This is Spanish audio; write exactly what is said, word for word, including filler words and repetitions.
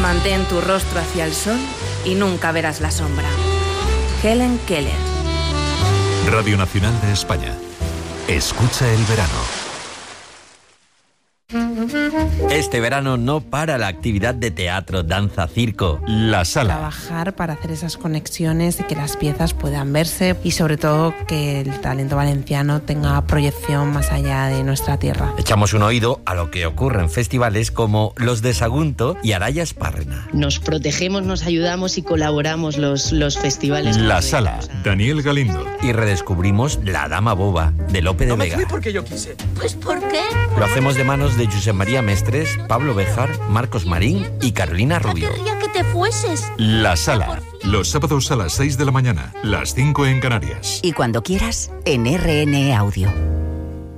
Mantén tu rostro hacia el sol y nunca verás la sombra. Helen Keller. Radio Nacional de España. Escucha el verano. Este verano no para la actividad de teatro, danza, circo. La Sala. Trabajar para hacer esas conexiones y que las piezas puedan verse y sobre todo que el talento valenciano tenga proyección más allá de nuestra tierra. Echamos un oído a lo que ocurre en festivales como los de Sagunto y Araya Espárrena. Nos protegemos, nos ayudamos y colaboramos los, los festivales. La Sala, Daniel Galindo. Y redescubrimos La Dama Boba de Lope de Vega. No me fui porque yo quise. Pues ¿por qué? Lo hacemos de manos de Josep María Mestres, Pablo Béjar, Marcos Marín y Carolina Rubio. Querría que te fueses. La Sala, los sábados a las seis de la mañana, las cinco en Canarias. Y cuando quieras, en R N E Audio.